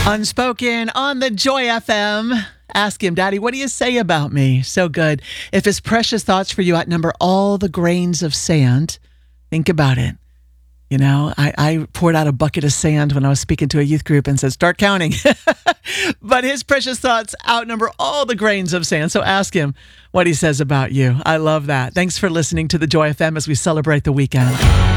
Unspoken on the Joy FM. Ask him, Daddy, what do you say about me? So good. If his precious thoughts for you outnumber all the grains of sand, think about it. You know, I poured out a bucket of sand when I was speaking to a youth group and said, start counting. But his precious thoughts outnumber all the grains of sand. So ask him what he says about you. I love that. Thanks for listening to the Joy FM as we celebrate the weekend.